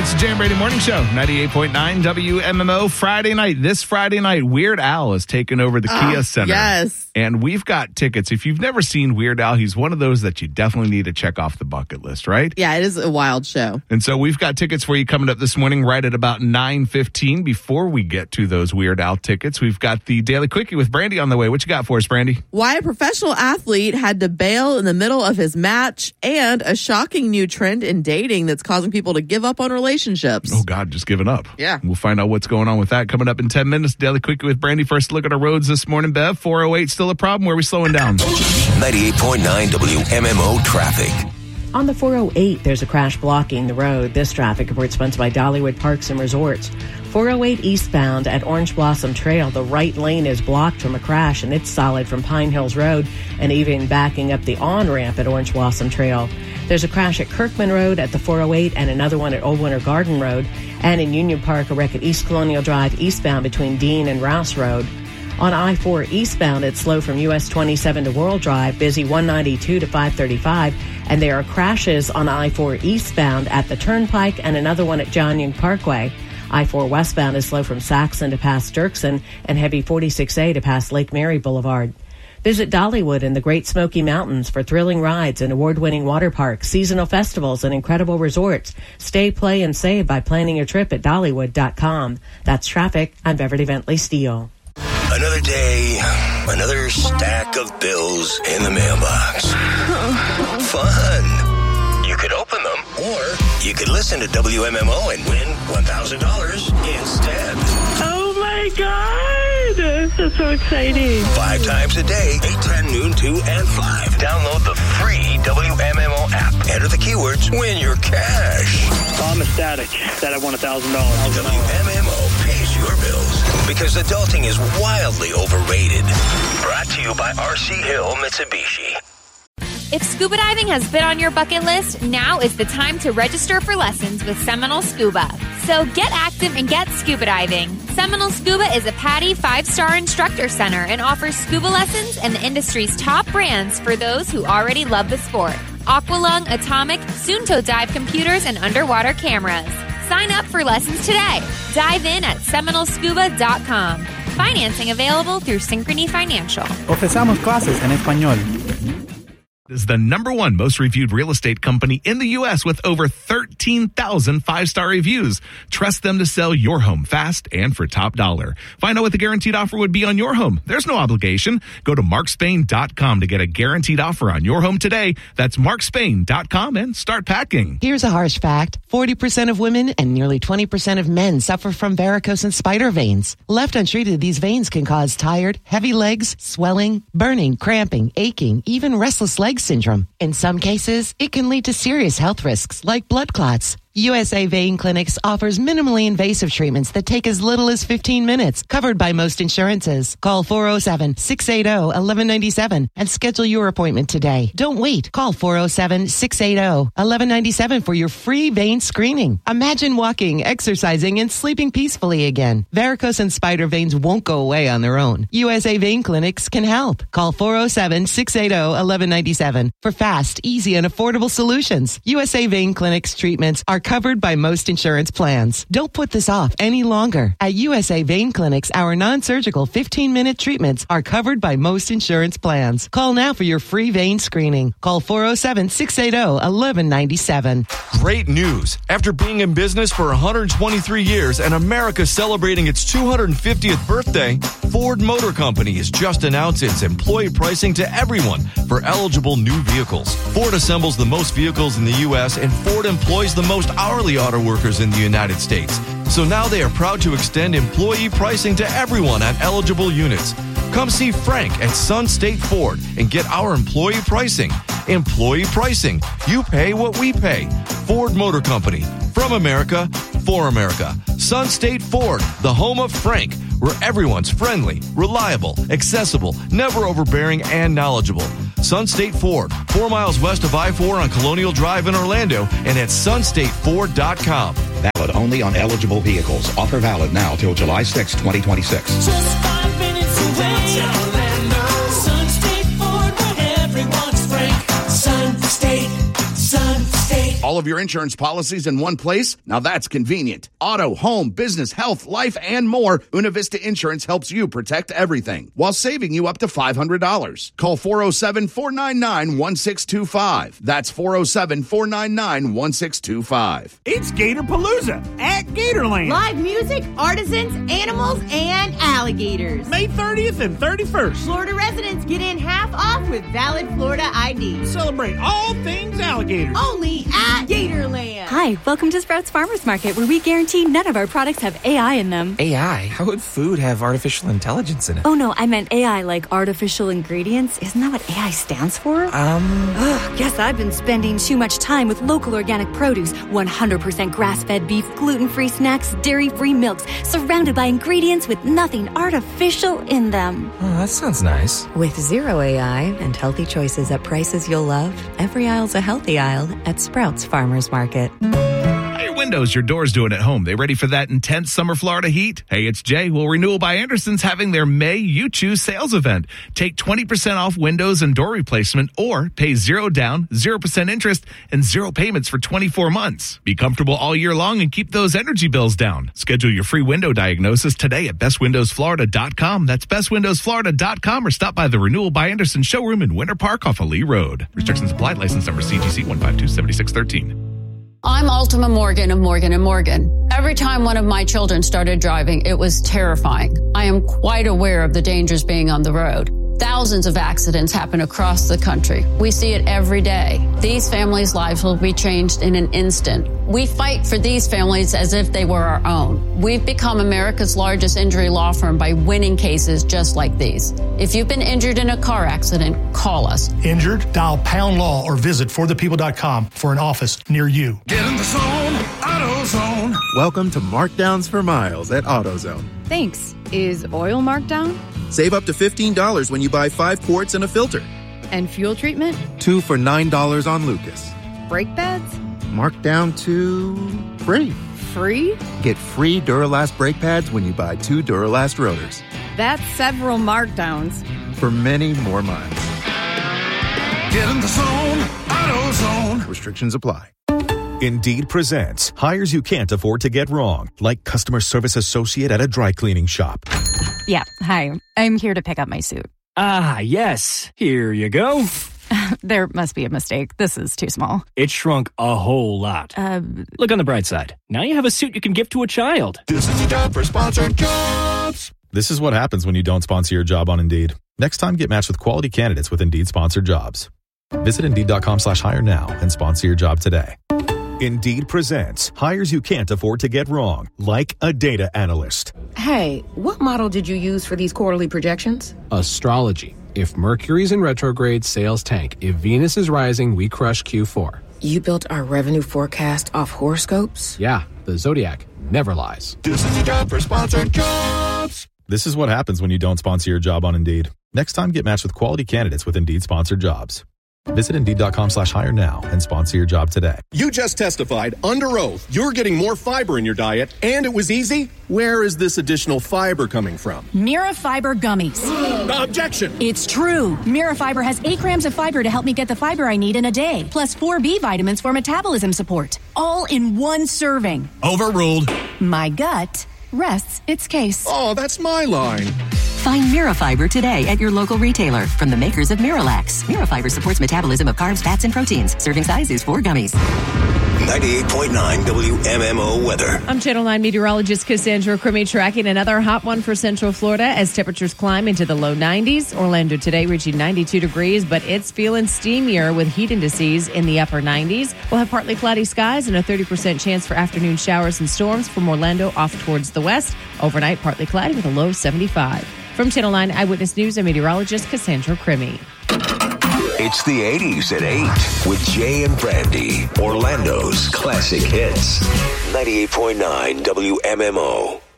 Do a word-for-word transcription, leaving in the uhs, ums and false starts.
It's the Jam Brady Morning Show, ninety-eight point nine W M M O. Friday night, this Friday night, Weird Al is taking over the oh, Kia Center. Yes. And we've got tickets. If you've never seen Weird Al, he's one of those that you definitely need to check off the bucket list, right? Yeah, it is a wild show. And so we've got tickets for you coming up this morning right at about nine fifteen. Before we get to those Weird Al tickets, we've got the Daily Quickie with Brandy on the way. What you got for us, Brandy? Why a professional athlete had to bail in the middle of his match, and a shocking new trend in dating that's causing people to give up on relationships. Oh, God, just giving up. Yeah. We'll find out what's going on with that coming up in ten minutes. Daily Quickie with Brandy. First look at our roads this morning, Bev. four oh eight, still a problem. Where are we slowing down? ninety-eight point nine W M M O traffic. On the four oh eight, there's a crash blocking the road. This traffic report sponsored by Dollywood Parks and Resorts. four oh eight eastbound at Orange Blossom Trail, the right lane is blocked from a crash, and it's solid from Pine Hills Road and even backing up the on-ramp at Orange Blossom Trail. There's a crash at Kirkman Road at the four oh eight and another one at Old Winter Garden Road. And in Union Park, a wreck at East Colonial Drive eastbound between Dean and Rouse Road. On I four eastbound, it's slow from U S twenty-seven to World Drive, busy one ninety-two to five thirty-five. And there are crashes on I four eastbound at the Turnpike and another one at John Young Parkway. I four westbound is slow from Saxon to past Dirksen and heavy forty-six A to past Lake Mary Boulevard. Visit Dollywood in the Great Smoky Mountains for thrilling rides and award-winning water parks, seasonal festivals, and incredible resorts. Stay, play, and save by planning your trip at Dollywood dot com. That's traffic. I'm Beverly Bentley Steele. Another day, another stack of bills in the mailbox. Fun. You could open them, or you could listen to W M M O and win one thousand dollars instead. Oh my God! That's so exciting. Five times a day, eight, ten, noon, two, and five. Download the free W M M O app. Enter the keywords, win your cash. I'm ecstatic that I won one thousand dollars. W M M O pays your bills because adulting is wildly overrated. Brought to you by R C Hill Mitsubishi. If scuba diving has been on your bucket list, now is the time to register for lessons with Seminole Scuba. So get active and get scuba diving. Seminole Scuba is a PADI five-star instructor center and offers scuba lessons and the industry's top brands for those who already love the sport. Aqualung, Atomic, Sunto Dive computers, and underwater cameras. Sign up for lessons today. Dive in at Seminole Scuba dot com. Financing available through Synchrony Financial. Ofrecemos clases en español. Is the number one most reviewed real estate company in the U S with over thirteen thousand five-star reviews. Trust them to sell your home fast and for top dollar. Find out what the guaranteed offer would be on your home. There's no obligation. Go to mark spain dot com to get a guaranteed offer on your home today. That's mark spain dot com and start packing. Here's a harsh fact. forty percent of women and nearly twenty percent of men suffer from varicose and spider veins. Left untreated, these veins can cause tired, heavy legs, swelling, burning, cramping, aching, even restless legs syndrome. In some cases, it can lead to serious health risks like blood clots. U S A Vein Clinics offers minimally invasive treatments that take as little as fifteen minutes, covered by most insurances. Call four oh seven, six eight oh, one one nine seven and schedule your appointment today. Don't wait. Call four oh seven, six eight oh, one one nine seven for your free vein screening. Imagine walking, exercising, and sleeping peacefully again. Varicose and spider veins won't go away on their own. U S A Vein Clinics can help. Call four oh seven, six eight oh, one one nine seven for fast, easy, and affordable solutions. U S A Vein Clinics treatments are covered by most insurance plans. Don't put this off any longer. At U S A Vein Clinics, our non-surgical fifteen-minute treatments are covered by most insurance plans. Call now for your free vein screening. Call four oh seven, six eight oh, one one nine seven. Great news. After being in business for one hundred twenty-three years and America celebrating its two hundred fiftieth birthday, Ford Motor Company has just announced its employee pricing to everyone for eligible new vehicles. Ford assembles the most vehicles in the U S and Ford employs the most hourly auto workers in the United States. So now they are proud to extend employee pricing to everyone on eligible units. Come see Frank at Sun State Ford and get our employee pricing. Employee pricing. You pay what we pay. Ford Motor Company. From America, for America. Sun State Ford, the home of Frank, where everyone's friendly, reliable, accessible, never overbearing, and knowledgeable. Sun State Ford, four miles west of I four on Colonial Drive in Orlando and at sun state ford dot com. Valid only on eligible vehicles. Offer valid now till July sixth, twenty twenty-six. Just five minutes away, Orlando. Sun State Ford, where everyone's frank. Sun State, Sun State. All of your insurance policies in one place? Now that's convenient. Auto, home, business, health, life, and more. Una Vista Insurance helps you protect everything while saving you up to five hundred dollars. Call four oh seven, four nine nine, one six two five. That's four oh seven, four nine nine, one six two five. It's Gatorpalooza at Gatorland. Live music, artisans, animals, and alligators. May thirtieth and thirty-first. Florida residents get in half off with valid Florida I D. Celebrate all things alligators. Only at Gatorland. Hi, welcome to Sprouts Farmers Market, where we guarantee none of our products have A I in them. A I? How would food have artificial intelligence in it? Oh, no, I meant A I like artificial ingredients. Isn't that what A I stands for? Um... Ugh, guess I've been spending too much time with local organic produce, one hundred percent grass-fed beef, gluten-free snacks, dairy-free milks, surrounded by ingredients with nothing artificial in them. Oh, that sounds nice. With zero A I and healthy choices at prices you'll love, every aisle's a healthy aisle at Sprouts Farmers Market. How your windows, your doors doing at home? They ready for that intense summer Florida heat? Hey, it's Jay. Well, Renewal by Anderson's having their May You Choose sales event. Take twenty percent off windows and door replacement or pay zero down, zero percent interest, and zero payments for twenty-four months. Be comfortable all year long and keep those energy bills down. Schedule your free window diagnosis today at best windows florida dot com. That's best windows florida dot com or stop by the Renewal by Anderson showroom in Winter Park off of Lee Road. Restrictions apply. License number C G C one five two seven six one three. I'm Ultima Morgan of Morgan and Morgan. Every time one of my children started driving, it was terrifying. I am quite aware of the dangers being on the road. Thousands of accidents happen across the country. We see it every day. These families' lives will be changed in an instant. We fight for these families as if they were our own. We've become America's largest injury law firm by winning cases just like these. If you've been injured in a car accident, call us. Injured? Dial pound law or visit for the people dot com for an office near you. Get in the zone, AutoZone. Welcome to Markdowns for Miles at AutoZone. Thanks. Is oil marked down? Save up to fifteen dollars when you buy five quarts and a filter. And fuel treatment? Two for nine dollars on Lucas. Brake pads? Marked down to free. Free? Get free Duralast brake pads when you buy two Duralast rotors. That's several markdowns. For many more miles. Get in the zone, AutoZone. Restrictions apply. Indeed presents hires you can't afford to get wrong, like customer service associate at a dry cleaning shop. Yeah, hi. I'm here to pick up my suit. Ah, yes. Here you go. There must be a mistake. This is too small. It shrunk a whole lot. Uh, Look on the bright side. Now you have a suit you can give to a child. This is the job for sponsored jobs. This is what happens when you don't sponsor your job on Indeed. Next time, get matched with quality candidates with Indeed sponsored jobs. Visit Indeed.com slash hire now and sponsor your job today. Indeed presents hires you can't afford to get wrong, like a data analyst. Hey, what model did you use for these quarterly projections? Astrology. If Mercury's in retrograde, sales tank. If Venus is rising, we crush Q four. You built our revenue forecast off horoscopes? Yeah, the Zodiac never lies. This is the job for sponsored jobs. This is what happens when you don't sponsor your job on Indeed. Next time, get matched with quality candidates with Indeed sponsored jobs. Visit Indeed.com slash hire now and sponsor your job today. You just testified under oath you're getting more fiber in your diet, and it was easy? Where is this additional fiber coming from? Mirafiber gummies. Objection! It's true. Mirafiber has eight grams of fiber to help me get the fiber I need in a day, plus four B vitamins for metabolism support, all in one serving. Overruled. My gut rests its case. Oh, that's my line. Find Mirafiber today at your local retailer from the makers of Miralax. Mirafiber supports metabolism of carbs, fats, and proteins. Serving size is four gummies. ninety-eight point nine W M M O weather. I'm Channel nine meteorologist Cassandra Crimmy tracking another hot one for Central Florida as temperatures climb into the low nineties. Orlando today reaching ninety-two degrees, but it's feeling steamier with heat indices in the upper nineties. We'll have partly cloudy skies and a thirty percent chance for afternoon showers and storms from Orlando off towards the west. Overnight, partly cloudy with a low seventy-five. From Channel nine Eyewitness News, I'm meteorologist Cassandra Crimmy. It's the eighties at eight with Jay and Brandy, Orlando's classic hits. ninety-eight point nine W M M O.